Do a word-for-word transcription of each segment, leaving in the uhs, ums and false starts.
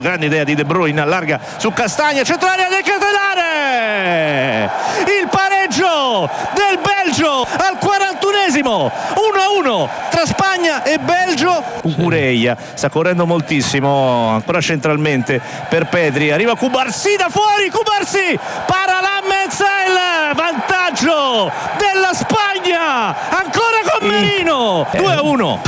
Grande idea di De Bruyne, allarga su Castagna, centrale del Catenare! Il pareggio del Belgio al quarantunesimo, uno a uno tra Spagna e Belgio. Cucureia sta correndo moltissimo, ancora centralmente per Pedri, arriva Cubarsí da fuori, Cubarsí para Lammens, il vantaggio della Spagna, ancora con Merino, due a uno.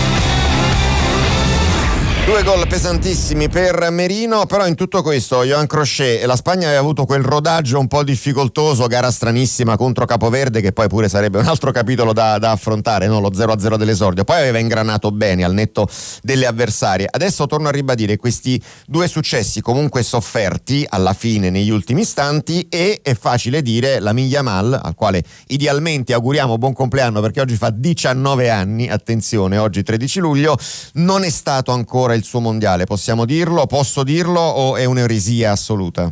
Due gol pesantissimi per Merino, però in tutto questo Johan Crochet e la Spagna aveva avuto quel rodaggio un po' difficoltoso, gara stranissima contro Capoverde, che poi pure sarebbe un altro capitolo da, da affrontare, no? Lo zero a zero dell'esordio, poi aveva ingranato bene al netto delle avversarie. Adesso torno a ribadire questi due successi comunque sofferti alla fine negli ultimi istanti, e è facile dire Lamine Yamal, al quale idealmente auguriamo buon compleanno perché oggi fa diciannove anni, attenzione, oggi tredici luglio, non è stato ancora il suo mondiale, possiamo dirlo, posso dirlo, o è un'eresia assoluta?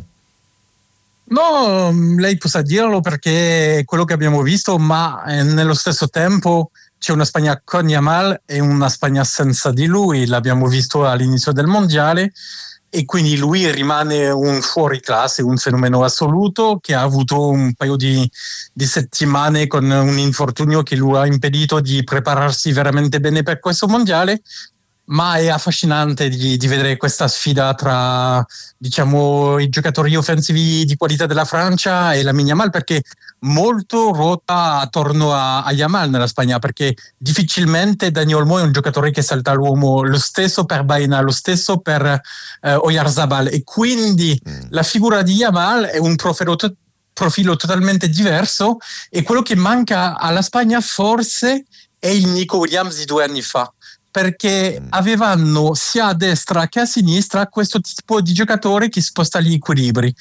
No, lei possa dirlo perché è quello che abbiamo visto, ma eh, nello stesso tempo c'è una Spagna con Yamal e una Spagna senza di lui, l'abbiamo visto all'inizio del mondiale, e quindi lui rimane un fuoriclasse, un fenomeno assoluto che ha avuto un paio di, di settimane con un infortunio che lui ha impedito di prepararsi veramente bene per questo mondiale. Ma è affascinante di, di vedere questa sfida tra, diciamo, i giocatori offensivi di qualità della Francia e Lamine Yamal, perché molto ruota attorno a, a Yamal nella Spagna, perché difficilmente Dani Olmo è un giocatore che salta l'uomo, lo stesso per Baena, lo stesso per eh, Oyarzabal, e quindi mm. la figura di Yamal è un profilo, to- profilo totalmente diverso, e quello che manca alla Spagna forse è il Nico Williams di due anni fa, perché avevano sia a destra che a sinistra questo tipo di giocatore che sposta gli equilibri.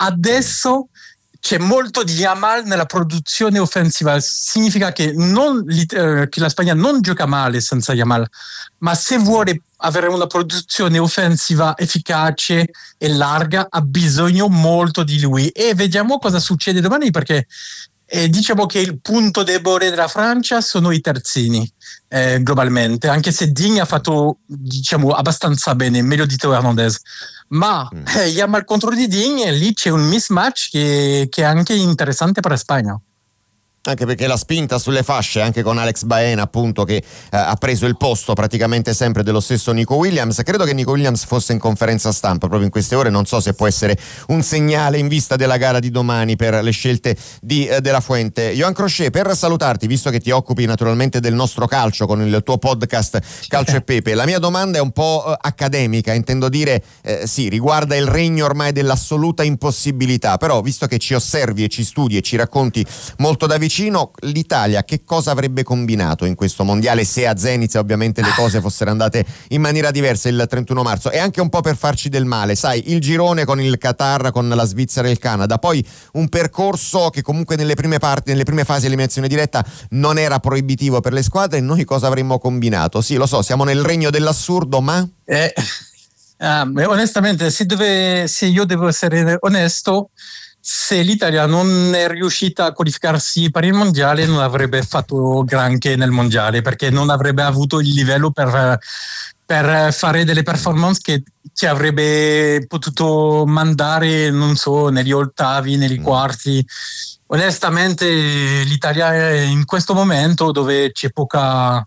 Adesso c'è molto di Yamal nella produzione offensiva, significa che, non, eh, che la Spagna non gioca male senza Yamal, ma se vuole avere una produzione offensiva efficace e larga ha bisogno molto di lui, e vediamo cosa succede domani, perché E diciamo che il punto debole della Francia sono i terzini eh, globalmente, anche se Digne ha fatto, diciamo, abbastanza bene, meglio di Teo Hernandez, ma mm. eh, Yamal contro di Digne, lì c'è un mismatch che, che è anche interessante per la Spagna. Anche perché la spinta sulle fasce, anche con Alex Baena appunto, che eh, ha preso il posto praticamente sempre dello stesso Nico Williams. Credo che Nico Williams fosse in conferenza stampa proprio in queste ore, non so se può essere un segnale in vista della gara di domani per le scelte di eh, De La Fuente. Johan Crochet, per salutarti, visto che ti occupi naturalmente del nostro calcio con il tuo podcast Calcio e Pepe, la mia domanda è un po' eh, accademica, intendo dire eh, sì, riguarda il regno ormai dell'assoluta impossibilità, però visto che ci osservi e ci studi e ci racconti molto da vicino, l'Italia che cosa avrebbe combinato in questo mondiale se a Zenit ovviamente le cose fossero andate in maniera diversa il trentuno marzo, e anche un po' per farci del male, sai, il girone con il Qatar, con la Svizzera e il Canada, poi un percorso che comunque nelle prime parti, nelle prime fasi eliminazione diretta non era proibitivo per le squadre, e noi cosa avremmo combinato? Sì, lo so, siamo nel regno dell'assurdo, ma eh, ah, onestamente se, dove, se io devo essere onesto, se l'Italia non è riuscita a qualificarsi per il mondiale non avrebbe fatto granché nel mondiale, perché non avrebbe avuto il livello per, per fare delle performance che ci avrebbe potuto mandare, non so, negli ottavi, negli quarti. Onestamente l'Italia è in questo momento dove c'è poca...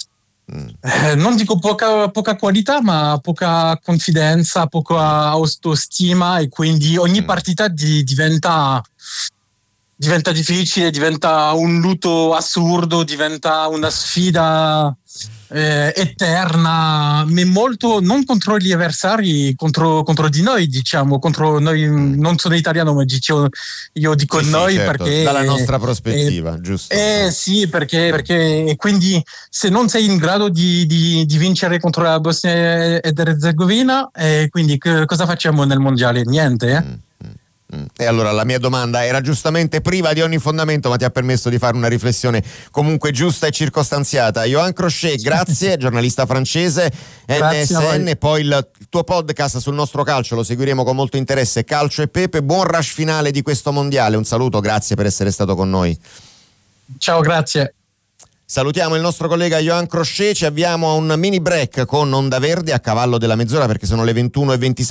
Eh, non dico poca, poca qualità, ma poca confidenza, poca autostima, e quindi ogni partita di, diventa diventa difficile, diventa un lutto assurdo, diventa una sfida eh, eterna, ma molto non contro gli avversari, contro, contro di noi, diciamo, contro noi. Non sono italiano, ma dicevo, io dico sì, noi, sì, certo, perché dalla nostra prospettiva, eh, giusto? Eh sì, perché, perché quindi se non sei in grado di, di, di vincere contro la Bosnia ed Erzegovina, eh, quindi che, cosa facciamo nel mondiale? Niente, eh? Mm. E allora la mia domanda era giustamente priva di ogni fondamento, ma ti ha permesso di fare una riflessione comunque giusta e circostanziata. Johan Crochet, grazie, giornalista francese, N S N, poi il tuo podcast sul nostro calcio lo seguiremo con molto interesse, Calcio e Pepe. Buon rush finale di questo mondiale, un saluto, grazie per essere stato con noi. Ciao, grazie. Salutiamo il nostro collega Johan Crochet, ci avviamo a un mini break con Onda Verde a cavallo della mezz'ora, perché sono le ventuno e ventisei.